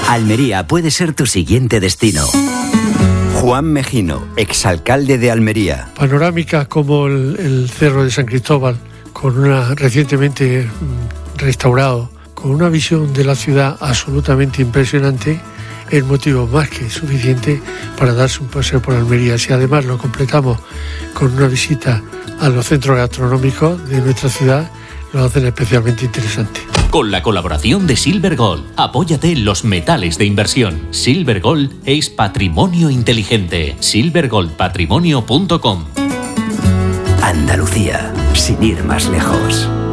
Almería puede ser tu siguiente destino. Juan Mejino, exalcalde de Almería. Panorámicas como el Cerro de San Cristóbal, con una recientemente restaurado, con una visión de la ciudad absolutamente impresionante, es motivo más que suficiente para darse un paseo por Almería. Si además lo completamos con una visita a los centros gastronómicos de nuestra ciudad, lo hacen especialmente interesante. Con la colaboración de Silver Gold, apóyate en los metales de inversión. Silver Gold es patrimonio inteligente. silvergoldpatrimonio.com. Andalucía, sin ir más lejos.